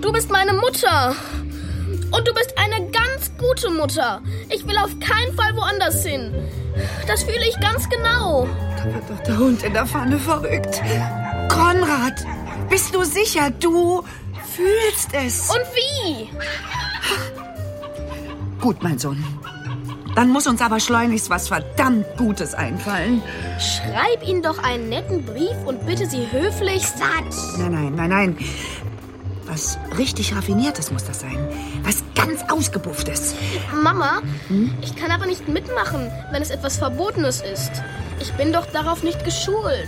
Du bist meine Mutter. Und du bist eine ganz gute Mutter. Ich will auf keinen Fall woanders hin. Das fühle ich ganz genau. Da wird doch der Hund in der Pfanne verrückt. Konrad, bist du sicher? Du fühlst es. Und wie? Gut, mein Sohn. Dann muss uns aber schleunigst was verdammt Gutes einfallen. Schreib ihnen doch einen netten Brief und bitte sie höflichst... Nein. Was richtig Raffiniertes muss das sein. Was ganz Ausgebufftes. Mama, ich kann aber nicht mitmachen, wenn es etwas Verbotenes ist. Ich bin doch darauf nicht geschult.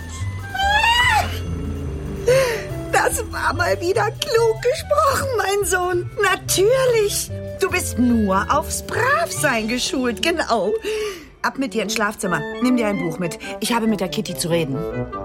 Das war mal wieder klug gesprochen, mein Sohn. Natürlich. Du bist nur aufs Bravsein geschult, genau. Ab mit dir ins Schlafzimmer. Nimm dir ein Buch mit. Ich habe mit der Kitty zu reden.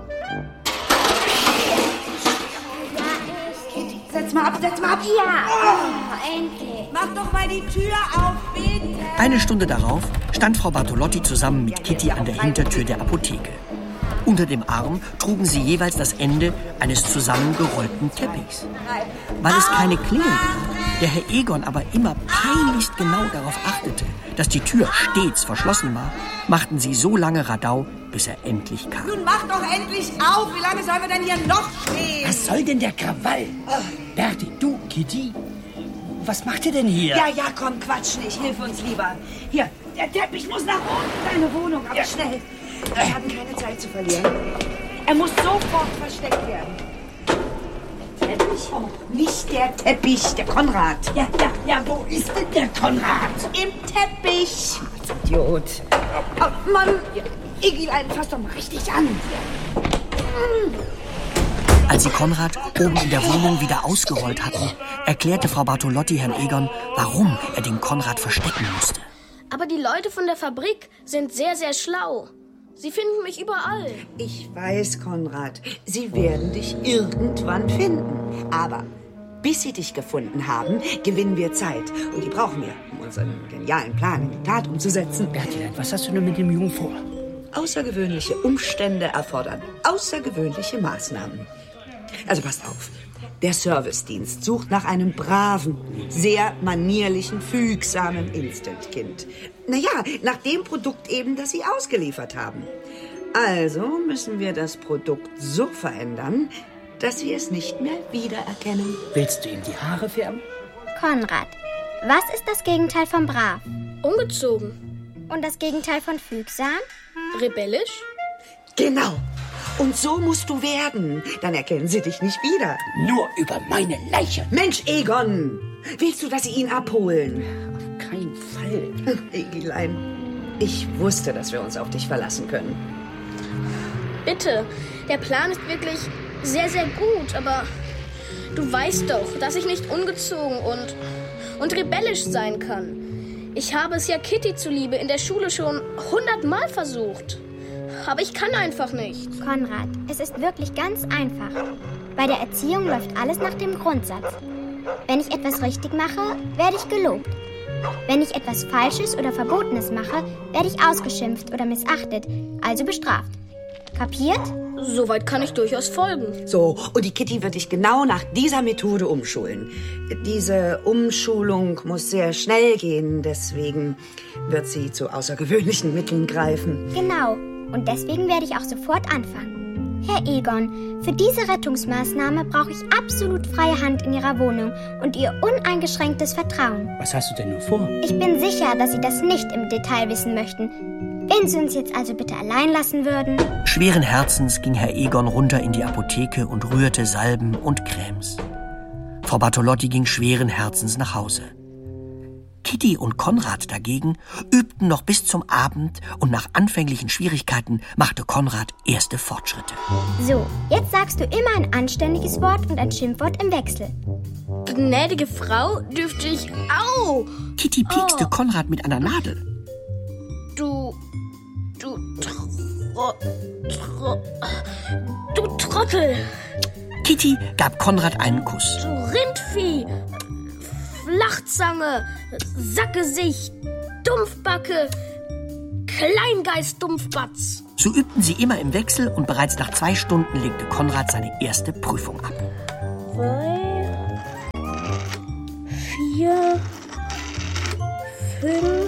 Setz mal ab. Ja, endlich. Mach doch mal die Tür auf, bitte. Eine Stunde darauf stand Frau Bartolotti zusammen mit Kitty an der Hintertür der Apotheke. Unter dem Arm trugen sie jeweils das Ende eines zusammengerollten Teppichs. Weil es keine Klingel gab, der Herr Egon aber immer peinlichst genau darauf achtete, dass die Tür stets verschlossen war, machten sie so lange Radau, bis er endlich kam. Nun mach doch endlich auf. Wie lange sollen wir denn hier noch stehen? Was soll denn der Krawall? Berti, du, Kitty, was macht ihr denn hier? Ja, komm, quatsch nicht. Hilf uns lieber. Hier, der Teppich muss nach unten. Deine Wohnung, aber schnell. Wir haben keine Zeit zu verlieren. Er muss sofort versteckt werden. Der Teppich? Oh, nicht der Teppich, der Konrad. Ja, wo ist denn der Konrad? Im Teppich. Idiot. Oh, Mann. Egilein, fass doch mal richtig an. Als sie Konrad oben in der Wohnung wieder ausgerollt hatten, erklärte Frau Bartolotti Herrn Egon, warum er den Konrad verstecken musste. Aber die Leute von der Fabrik sind sehr, sehr schlau. Sie finden mich überall. Ich weiß, Konrad. Sie werden dich irgendwann finden. Aber bis sie dich gefunden haben, gewinnen wir Zeit. Und die brauchen wir, um unseren genialen Plan in die Tat umzusetzen. Berti, was hast du denn mit dem Jungen vor? Außergewöhnliche Umstände erfordern außergewöhnliche Maßnahmen. Also passt auf. Der Servicedienst sucht nach einem braven, sehr manierlichen, fügsamen Instant-Kind. Naja, nach dem Produkt eben, das sie ausgeliefert haben. Also müssen wir das Produkt so verändern, dass sie es nicht mehr wiedererkennen. Willst du ihm die Haare färben? Konrad, was ist das Gegenteil von brav? Ungezogen. Und das Gegenteil von fügsam? Rebellisch? Genau. Und so musst du werden. Dann erkennen sie dich nicht wieder. Nur über meine Leiche. Mensch, Egon! Willst du, dass sie ihn abholen? Auf keinen Fall. Egilein, ich wusste, dass wir uns auf dich verlassen können. Bitte, der Plan ist wirklich sehr, sehr gut, aber du weißt doch, dass ich nicht ungezogen und rebellisch sein kann. Ich habe es ja Kitty zuliebe in der Schule schon 100-mal versucht. Aber ich kann einfach nicht. Konrad, es ist wirklich ganz einfach. Bei der Erziehung läuft alles nach dem Grundsatz. Wenn ich etwas richtig mache, werde ich gelobt. Wenn ich etwas Falsches oder Verbotenes mache, werde ich ausgeschimpft oder missachtet, also bestraft. Kapiert? Soweit kann ich durchaus folgen. So, und die Kitty wird dich genau nach dieser Methode umschulen. Diese Umschulung muss sehr schnell gehen, deswegen wird sie zu außergewöhnlichen Mitteln greifen. Genau, und deswegen werde ich auch sofort anfangen. Herr Egon, für diese Rettungsmaßnahme brauche ich absolut freie Hand in Ihrer Wohnung und Ihr uneingeschränktes Vertrauen. Was hast du denn nur vor? Ich bin sicher, dass Sie das nicht im Detail wissen möchten. Wenn Sie uns jetzt also bitte allein lassen würden. Schweren Herzens ging Herr Egon runter in die Apotheke und rührte Salben und Cremes. Frau Bartolotti ging schweren Herzens nach Hause. Kitty und Konrad dagegen übten noch bis zum Abend und nach anfänglichen Schwierigkeiten machte Konrad erste Fortschritte. So, jetzt sagst du immer ein anständiges Wort und ein Schimpfwort im Wechsel. Gnädige Frau, dürfte ich... Au! Kitty piekste Konrad mit einer Nadel. Du Trottel! Kitty gab Konrad einen Kuss. Du Rindvieh! Flachzange! Sackgesicht! Dumpfbacke! Kleingeist, Dumpfbatz! So übten sie immer im Wechsel und bereits nach 2 Stunden legte Konrad seine erste Prüfung ab. 4, 5,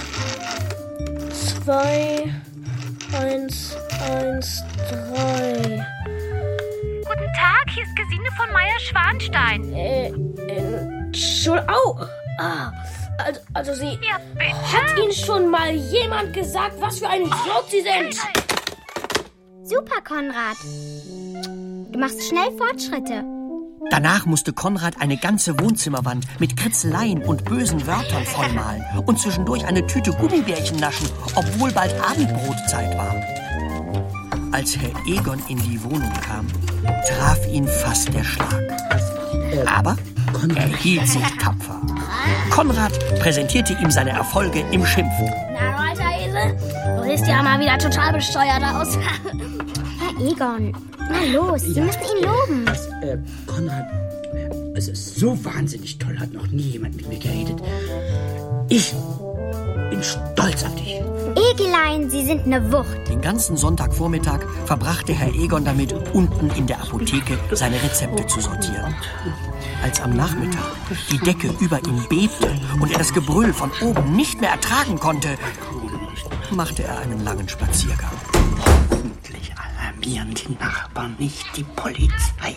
2, 1, 1, 3. Guten Tag, hier ist Gesine von Meyer-Schwanstein. Entschuldigung. Also Sie... Ja, bitte? Hat Ihnen schon mal jemand gesagt, was für ein Idiot Sie sind? Super, Konrad. Du machst schnell Fortschritte. Danach musste Konrad eine ganze Wohnzimmerwand mit Kritzeleien und bösen Wörtern vollmalen und zwischendurch eine Tüte Gummibärchen naschen, obwohl bald Abendbrotzeit war. Als Herr Egon in die Wohnung kam, traf ihn fast der Schlag. Aber er hielt sich tapfer. Konrad präsentierte ihm seine Erfolge im Schimpfen. Na, du alter Esel, du siehst ja mal wieder total besteuert aus. Herr Egon, na los, Sie müssen ihn loben. Konrad, es ist so wahnsinnig toll, hat noch nie jemand mit mir geredet. Ich bin stolz auf dich. Egelein, Sie sind eine Wucht. Den ganzen Sonntagvormittag verbrachte Herr Egon damit, unten in der Apotheke seine Rezepte zu sortieren. Als am Nachmittag die Decke über ihm bebte und er das Gebrüll von oben nicht mehr ertragen konnte, machte er einen langen Spaziergang. Hoffentlich alarmieren die Nachbarn nicht die Polizei.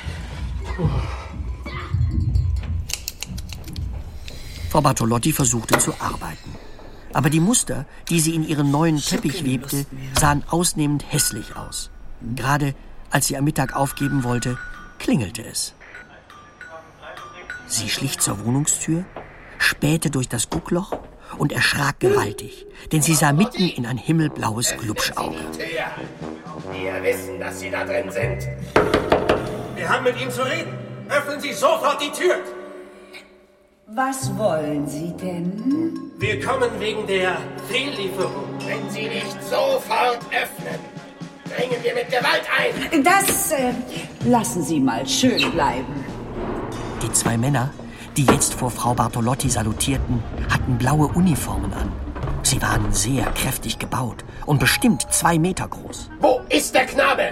Frau Bartolotti versuchte zu arbeiten. Aber die Muster, die sie in ihren neuen Teppich webte, sahen ausnehmend hässlich aus. Gerade als sie am Mittag aufgeben wollte, klingelte es. Sie schlich zur Wohnungstür, spähte durch das Guckloch und erschrak gewaltig, denn sie sah mitten in ein himmelblaues Glubschauge. Wir wissen, dass Sie da drin sind. Wir haben mit ihm zu reden. Öffnen Sie sofort die Tür. Was wollen Sie denn? Wir kommen wegen der Fehllieferung. Wenn Sie nicht sofort öffnen, dringen wir mit Gewalt ein. Das lassen Sie mal schön bleiben. Die zwei Männer, die jetzt vor Frau Bartolotti salutierten, hatten blaue Uniformen an. Sie waren sehr kräftig gebaut und bestimmt 2 Meter groß. Wo ist der Knabe?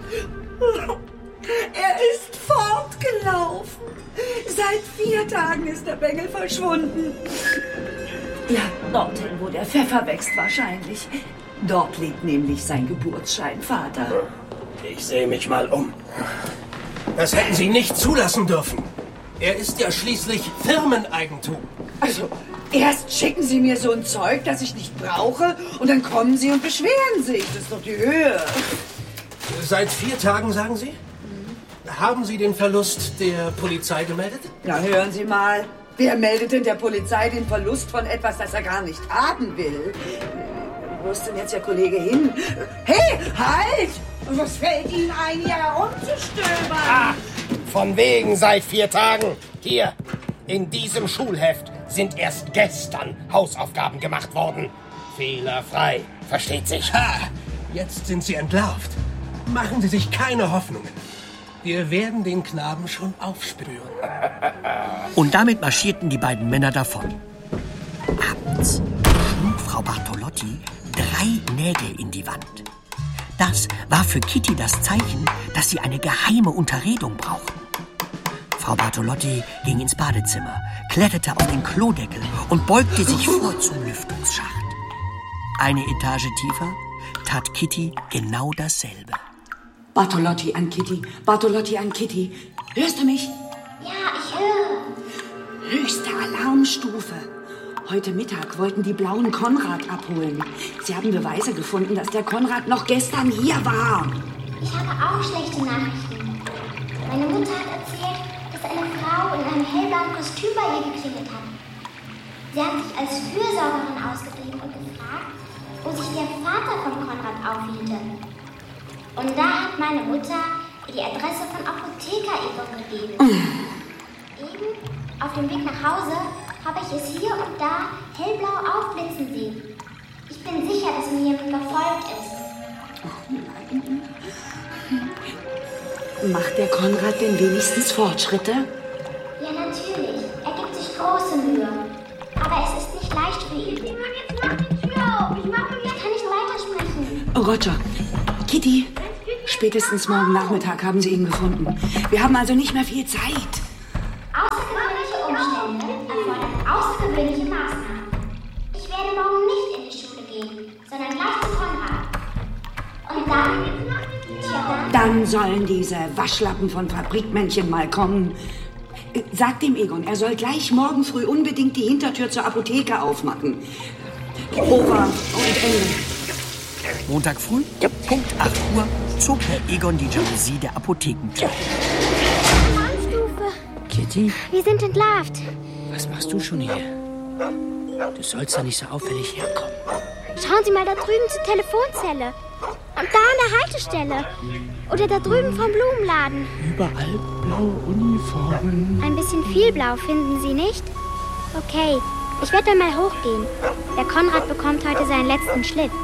Er ist fortgelaufen. Seit 4 Tagen ist der Bengel verschwunden. Ja, dorthin, wo der Pfeffer wächst wahrscheinlich. Dort liegt nämlich sein Geburtsscheinvater. Ich sehe mich mal um. Das hätten Sie nicht zulassen dürfen. Er ist ja schließlich Firmeneigentum. Also, erst schicken Sie mir so ein Zeug, das ich nicht brauche, und dann kommen Sie und beschweren sich. Das ist doch die Höhe. Seit 4 Tagen, sagen Sie? Haben Sie den Verlust der Polizei gemeldet? Na, hören Sie mal. Wer meldet denn der Polizei den Verlust von etwas, das er gar nicht haben will? Wo ist denn jetzt der Kollege hin? Hey, halt! Was fällt Ihnen ein, hier herumzustöbern? Ah, von wegen seit 4 Tagen. Hier, in diesem Schulheft sind erst gestern Hausaufgaben gemacht worden. Fehlerfrei, versteht sich. Ha, jetzt sind Sie entlarvt. Machen Sie sich keine Hoffnungen. Wir werden den Knaben schon aufspüren. Und damit marschierten die beiden Männer davon. Abends schlug Frau Bartolotti 3 Nägel in die Wand. Das war für Kitty das Zeichen, dass sie eine geheime Unterredung brauchten. Frau Bartolotti ging ins Badezimmer, kletterte auf den Klodeckel und beugte sich vor zum Lüftungsschacht. Eine Etage tiefer tat Kitty genau dasselbe. Bartolotti an Kitty, Bartolotti an Kitty. Hörst du mich? Ja, ich höre. Höchste Alarmstufe. Heute Mittag wollten die Blauen Konrad abholen. Sie haben Beweise gefunden, dass der Konrad noch gestern hier war. Ich habe auch schlechte Nachrichten. Meine Mutter hat erzählt, dass eine Frau in einem hellblauen Kostüm bei ihr geklingelt hat. Sie hat sich als Fürsorgerin ausgegeben und gefragt, wo sich der Vater von Konrad aufhielte. Und da hat meine Mutter die Adresse von Apotheker Egon gegeben. Eben auf dem Weg nach Hause habe ich es hier und da hellblau aufblitzen sehen. Ich bin sicher, dass mir jemand gefolgt ist. Macht der Konrad denn wenigstens Fortschritte? Ja, natürlich. Er gibt sich große Mühe. Aber es ist nicht leicht für ihn. Jetzt mach die Tür auf. Ich kann nicht weitersprechen. Roger, Kitty, spätestens morgen Nachmittag haben sie ihn gefunden. Wir haben also nicht mehr viel Zeit. Außergewöhnliche Umstände erfordert außergewöhnliche Maßnahmen. Ich werde morgen nicht in die Schule gehen, sondern gleich zu Konrad. Und Dann sollen diese Waschlappen von Fabrikmännchen mal kommen. Sag dem Egon, er soll gleich morgen früh unbedingt die Hintertür zur Apotheke aufmachen. Over und Ende. Montag früh, Punkt 8 Uhr, zog Herr Egon die Jalousie der Apothekentür. Stufe. Kitty, Wir sind entlarvt. was machst du schon hier? Du sollst da nicht so auffällig herkommen. Schauen Sie mal da drüben zur Telefonzelle. Und da an der Haltestelle. Oder da drüben vom Blumenladen. Überall blaue Uniformen. Ein bisschen viel blau, finden Sie nicht? Okay, ich werde dann mal hochgehen. Der Konrad bekommt heute seinen letzten Schliff.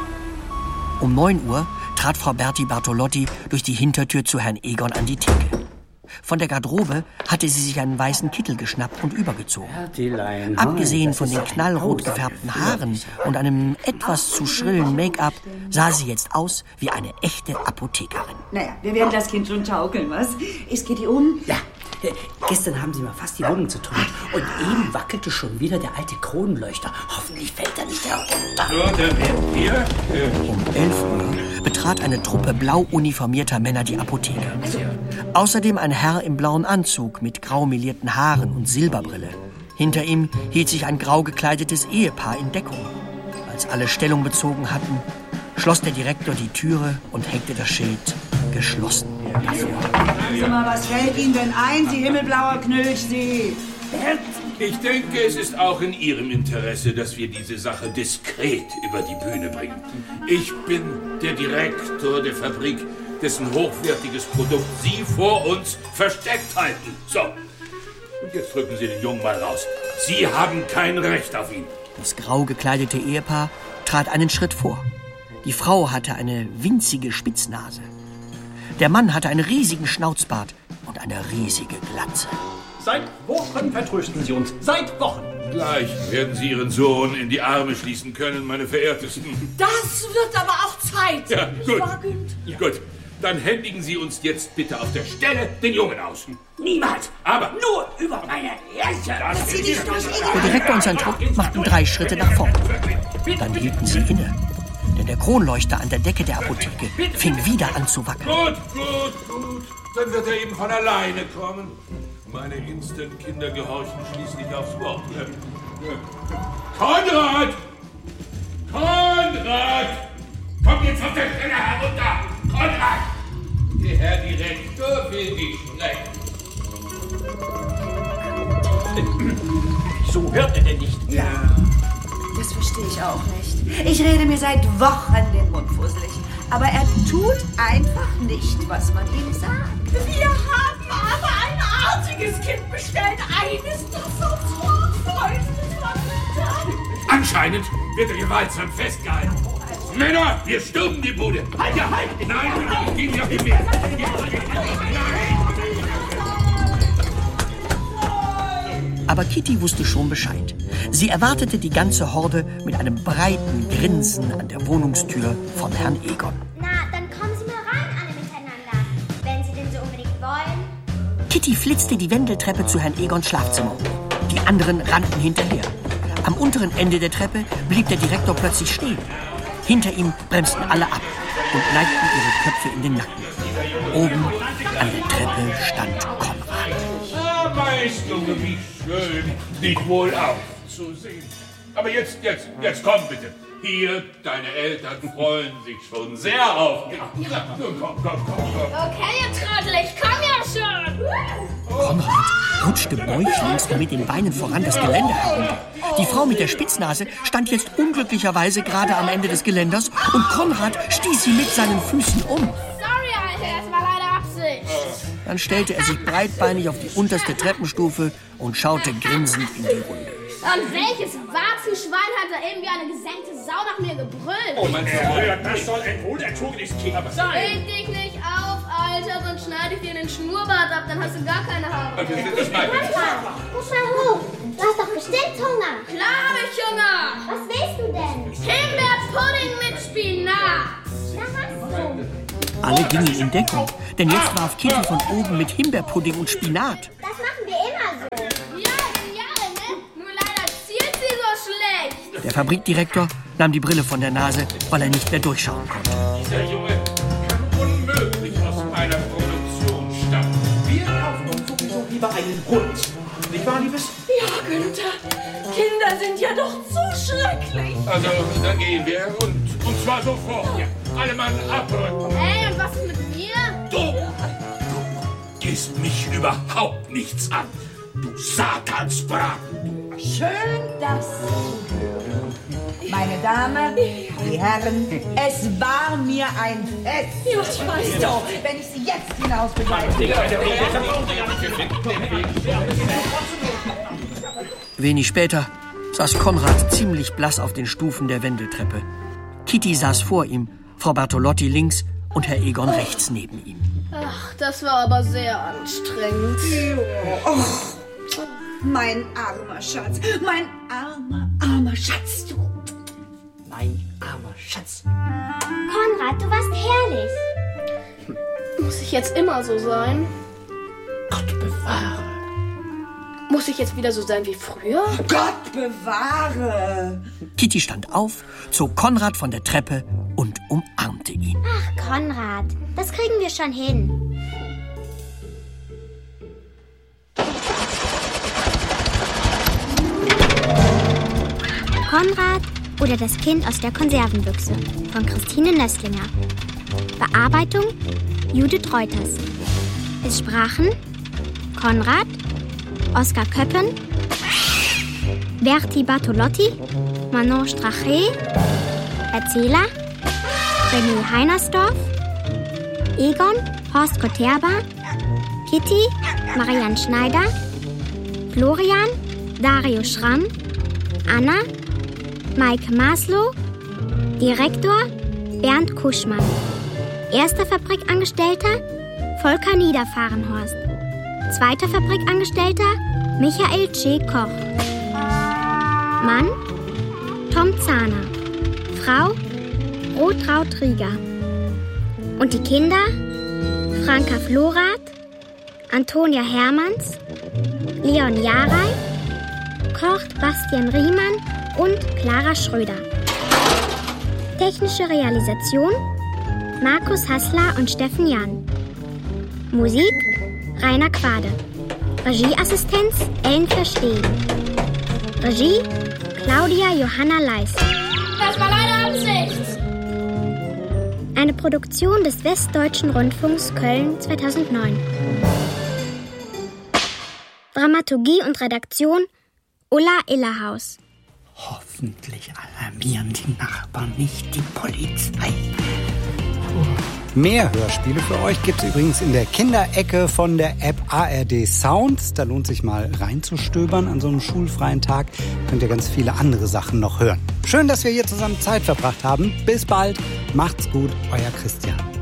Um 9 Uhr trat Frau Berti Bartolotti durch die Hintertür zu Herrn Egon an die Theke. Von der Garderobe hatte sie sich einen weißen Kittel geschnappt und übergezogen. Bertilein, Abgesehen von den knallrot gefärbten Haaren und einem etwas zu schrillen Make-up sah sie jetzt aus wie eine echte Apothekerin. Naja, wir werden das Kind schon schaukeln, was? Ist Kitty um? Ja, gestern haben sie mal fast die Wohnung zu tun. Und eben wackelte schon wieder der alte Kronleuchter. Hoffentlich fällt er nicht herunter. So, dann werden wir... Um 11 Uhr betrat eine Truppe blau uniformierter Männer die Apotheke. Außerdem ein Herr im blauen Anzug mit grau melierten Haaren und Silberbrille. Hinter ihm hielt sich ein grau gekleidetes Ehepaar in Deckung. Als alle Stellung bezogen hatten, schloss der Direktor die Türe und hängte das Schild geschlossen davor. Sagen Sie mal, was fällt Ihnen denn ein, Sie himmelblauer Knölchsee? Ich denke, es ist auch in Ihrem Interesse, dass wir diese Sache diskret über die Bühne bringen. Ich bin der Direktor der Fabrik, dessen hochwertiges Produkt Sie vor uns versteckt halten. So, und jetzt drücken Sie den Jungen mal raus. Sie haben kein Recht auf ihn. Das grau gekleidete Ehepaar trat einen Schritt vor. Die Frau hatte eine winzige Spitznase. Der Mann hatte einen riesigen Schnauzbart und eine riesige Glatze. Seit Wochen vertrösten Sie uns. Seit Wochen. Gleich werden Sie Ihren Sohn in die Arme schließen können, meine Verehrtesten. Das wird aber auch Zeit. Ja, gut. Dann händigen Sie uns jetzt bitte auf der Stelle den Jungen aus. Niemals! Aber Nur über meine Leiche! Der Direktor und sein Trupp machten 3 Schritte nach vorn. Dann hielten sie inne. Denn der Kronleuchter an der Decke der Apotheke fing wieder an zu wackeln. Gut. Dann wird er eben von alleine kommen. Meine Instant-Kinder gehorchen schließlich aufs Wort. Konrad! Komm jetzt auf der Stelle herunter! Konrad! Der Herr Direktor will dich sprechen. So hört er denn nicht. Ja, das verstehe ich auch nicht. Ich rede mir seit Wochen den Mund fusselig. Aber er tut einfach nicht, was man ihm sagt. Wir haben aber ein artiges Kind bestellt. Eines, das uns hochfreut. Anscheinend wird er gewaltsam festgehalten. Männer, wir stürmen die Bude. Halt! Nein, ich gehe nicht auf die Meer. Aber Kitty wusste schon Bescheid. Sie erwartete die ganze Horde mit einem breiten Grinsen an der Wohnungstür von Herrn Egon. Na, dann kommen Sie mal rein, alle miteinander. Wenn Sie denn so unbedingt wollen. Kitty flitzte die Wendeltreppe zu Herrn Egons Schlafzimmer hoch. Die anderen rannten hinterher. Am unteren Ende der Treppe blieb der Direktor plötzlich stehen. Hinter ihm bremsten alle ab und neigten ihre Köpfe in den Nacken. Oben an der Treppe stand Konrad. Weißt du, wie schön, dich wohl aufzusehen. Aber jetzt komm bitte. Hier, deine Eltern freuen sich schon sehr auf dich. Nun komm. Okay, ihr Trottel, ich komm ja schon. Konrad rutschte bäuchlings und mit den Beinen voran das Geländer herunter. Die Frau mit der Spitznase stand jetzt unglücklicherweise gerade am Ende des Geländers und Konrad stieß sie mit seinen Füßen um. Sorry, Alter, das war leider Absicht. Dann stellte er sich breitbeinig auf die unterste Treppenstufe und schaute grinsend in die Runde. Und welches Warzenschwein hat da eben wie eine gesenkte Sau nach mir gebrüllt? Oh, mein Herr, das soll ein wohlerzogenes Kind sein. Reg dich nicht auf, Alter, sonst schneide ich dir den Schnurrbart ab, dann hast du gar keine Haare. Guck mal hoch. Du hast doch bestimmt Hunger. Klar hab ich Hunger. Was willst du denn? Himbeerpudding mit Spinat. Na, was so? Alle gingen in Deckung, denn jetzt warf Kitty von oben mit Himbeerpudding und Spinat. Das machen wir immer so. Ja, genial, ne? Der Fabrikdirektor nahm die Brille von der Nase, weil er nicht mehr durchschauen konnte. Dieser Junge kann unmöglich aus meiner Produktion stammen. Wir kaufen uns sowieso lieber einen Hund. Nicht wahr, Liebes? Ja, Günther. Kinder sind ja doch zu schrecklich. Also, dann gehen wir und zwar sofort. Ja. Alle Mann abrücken. Hey, und was ist mit mir? Du gehst mich überhaupt nichts an. Du Satansbraten. Schön, das zu hören. Meine Damen, die Herren, es war mir ein Fest. Ja, ich weiß so, wenn ich Sie jetzt hinaus begleite. Wenig später saß Konrad ziemlich blass auf den Stufen der Wendeltreppe. Kitty saß vor ihm, Frau Bartolotti links und Herr Egon rechts neben ihm. Ach, das war aber sehr anstrengend. Oh, mein armer Schatz, mein armer Schatz, du. Mein armer Schatz. Konrad, du warst herrlich. Muss ich jetzt immer so sein? Gott bewahre. Muss ich jetzt wieder so sein wie früher? Gott bewahre. Kitty stand auf, zog Konrad von der Treppe und umarmte ihn. Ach, Konrad, das kriegen wir schon hin. Konrad oder das Kind aus der Konservenbüchse von Christine Nöstlinger. Bearbeitung Judith Reuters. Es sprachen Konrad, Oskar Köppen, Berti Bartolotti, Manon Strache, Erzähler René Heinersdorf, Egon Horst Koterba, Kitty Marianne Schneider, Florian Dario Schramm, Anna Maike Maslow, Direktor Bernd Kuschmann, erster Fabrikangestellter Volker Niederfahrenhorst, zweiter Fabrikangestellter Michael C. Koch, Mann Tom Zahner, Frau Rotraud Rieger und die Kinder Franka Florath, Antonia Hermanns, Leon Jarey, Kurt Bastian Riemann und Clara Schröder. Technische Realisation Markus Hassler und Steffen Jan. Musik Rainer Quade. Regieassistenz Ellen Verstehen. Regie Claudia Johanna Leis. Das war leider Absicht. Eine Produktion des Westdeutschen Rundfunks Köln 2009. Dramaturgie und Redaktion Ulla Illerhaus. Hoffentlich alarmieren die Nachbarn nicht die Polizei. Mehr Hörspiele für euch gibt es übrigens in der Kinderecke von der App ARD Sounds. Da lohnt sich mal reinzustöbern an so einem schulfreien Tag. Könnt ihr ganz viele andere Sachen noch hören. Schön, dass wir hier zusammen Zeit verbracht haben. Bis bald. Macht's gut, euer Christian.